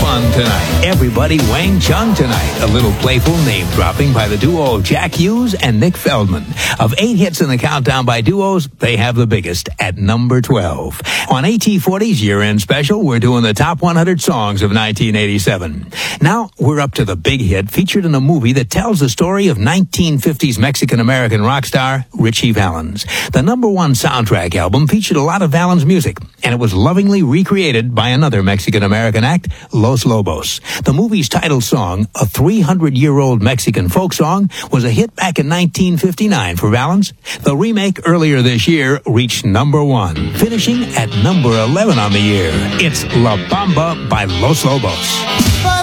fun tonight. Everybody Wang Chung tonight. A little playful name dropping by the duo Jack Hughes and Nick Feldman. Of 8 hits in the countdown by duos, they have the biggest at number 12. On AT40's year-end special, we're doing the top 100 songs of 1987. Now, we're up to the big hit featured in a movie that tells the story of 1950s Mexican-American rock star Richie Valens. The number 1 soundtrack album featured a lot of Valens music, and it was lovingly recreated by another Mexican-American act, Los Lobos. The movie's title song, a 300-year-old Mexican folk song, was a hit back in 1959 for Valens. The remake earlier this year reached number 1, finishing at number 11 on the year. It's La Bamba by Los Lobos.